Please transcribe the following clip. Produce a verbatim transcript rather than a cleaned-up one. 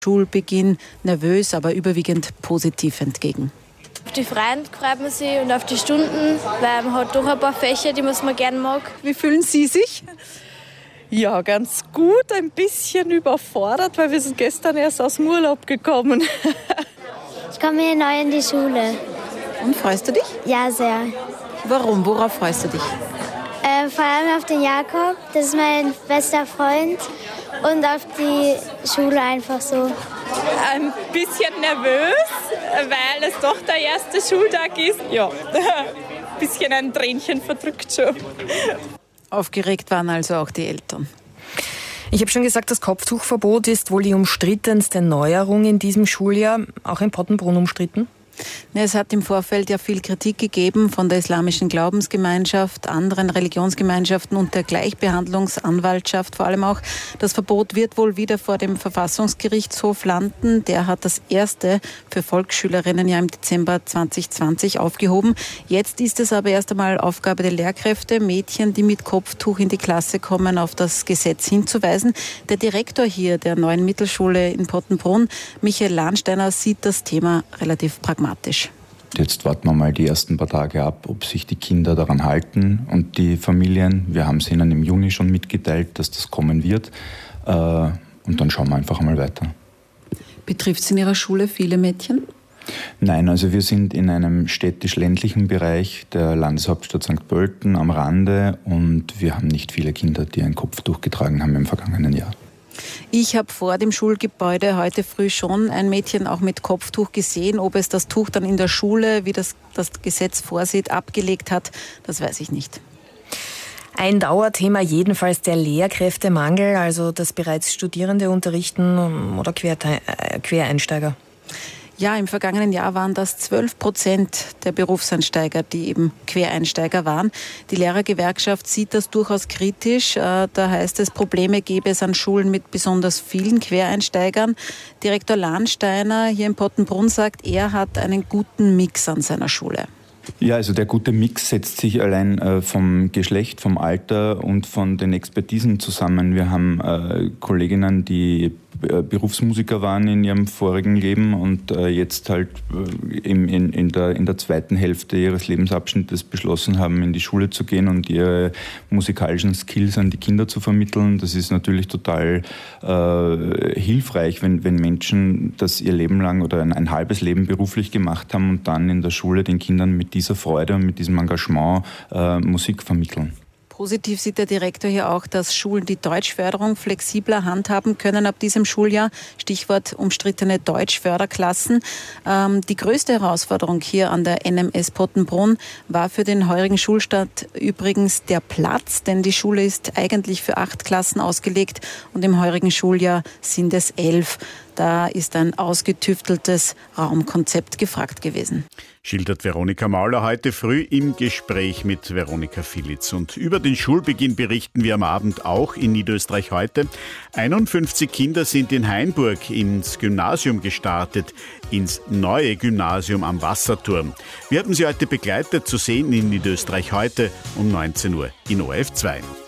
Schulbeginn nervös, aber überwiegend positiv entgegen. Auf die Freien freut man sich und auf die Stunden, weil man hat doch ein paar Fächer, die man gerne mag. Wie fühlen Sie sich? Ja, ganz gut, ein bisschen überfordert, weil wir sind gestern erst aus dem Urlaub gekommen. Ich komme hier neu in die Schule. Und freust du dich? Ja, sehr. Warum? Worauf freust du dich? Äh, vor allem auf den Jakob, das ist mein bester Freund. Und auf die Schule einfach so. Ein bisschen nervös, weil es doch der erste Schultag ist. Ja, ein bisschen ein Tränchen verdrückt schon. Aufgeregt waren also auch die Eltern. Ich habe schon gesagt, das Kopftuchverbot ist wohl die umstrittenste Neuerung in diesem Schuljahr, auch in Pottenbrunn umstritten. Es hat im Vorfeld ja viel Kritik gegeben von der islamischen Glaubensgemeinschaft, anderen Religionsgemeinschaften und der Gleichbehandlungsanwaltschaft vor allem auch. Das Verbot wird wohl wieder vor dem Verfassungsgerichtshof landen. Der hat das erste für Volksschülerinnen ja im Dezember zwanzig zwanzig aufgehoben. Jetzt ist es aber erst einmal Aufgabe der Lehrkräfte, Mädchen, die mit Kopftuch in die Klasse kommen, auf das Gesetz hinzuweisen. Der Direktor hier der neuen Mittelschule in Pottenbrunn, Michael Lahnsteiner, sieht das Thema relativ pragmatisch. Jetzt warten wir mal die ersten paar Tage ab, ob sich die Kinder daran halten und die Familien. Wir haben es ihnen im Juni schon mitgeteilt, dass das kommen wird. Und dann schauen wir einfach mal weiter. Betrifft es in Ihrer Schule viele Mädchen? Nein, also wir sind in einem städtisch-ländlichen Bereich der Landeshauptstadt Sankt Pölten am Rande und wir haben nicht viele Kinder, die ein Kopftuch getragen haben im vergangenen Jahr. Ich habe vor dem Schulgebäude heute früh schon ein Mädchen auch mit Kopftuch gesehen. Ob es das Tuch dann in der Schule, wie das, das Gesetz vorsieht, abgelegt hat, das weiß ich nicht. Ein Dauerthema jedenfalls der Lehrkräftemangel, also dass bereits Studierende unterrichten oder Quereinsteiger. Ja, im vergangenen Jahr waren das zwölf Prozent der Berufseinsteiger, die eben Quereinsteiger waren. Die Lehrergewerkschaft sieht das durchaus kritisch. Da heißt es, Probleme gäbe es an Schulen mit besonders vielen Quereinsteigern. Direktor Lahnsteiner hier in Pottenbrunn sagt, er hat einen guten Mix an seiner Schule. Ja, also der gute Mix setzt sich allein äh, vom Geschlecht, vom Alter und von den Expertisen zusammen. Wir haben äh, Kolleginnen, die äh, Berufsmusiker waren in ihrem vorigen Leben und äh, jetzt halt äh, in, in, in, der, in der zweiten Hälfte ihres Lebensabschnittes beschlossen haben, in die Schule zu gehen und ihre musikalischen Skills an die Kinder zu vermitteln. Das ist natürlich total äh, hilfreich, wenn, wenn Menschen das ihr Leben lang oder ein, ein halbes Leben beruflich gemacht haben und dann in der Schule den Kindern mit dieser Freude und mit diesem Engagement äh, Musik vermitteln. Positiv sieht der Direktor hier auch, dass Schulen die Deutschförderung flexibler handhaben können ab diesem Schuljahr. Stichwort umstrittene Deutschförderklassen. Ähm, die größte Herausforderung hier an der N M S Pottenbrunn war für den heurigen Schulstart übrigens der Platz, denn die Schule ist eigentlich für acht Klassen ausgelegt und im heurigen Schuljahr sind es elf. Da ist ein ausgetüfteltes Raumkonzept gefragt gewesen. Schildert Veronika Mauler heute früh im Gespräch mit Veronika Filitz. Und über den Schulbeginn berichten wir am Abend auch in Niederösterreich heute. einundfünfzig Kinder sind in Hainburg ins Gymnasium gestartet, ins neue Gymnasium am Wasserturm. Wir haben sie heute begleitet, zu sehen in Niederösterreich heute um neunzehn Uhr in O R F zwei.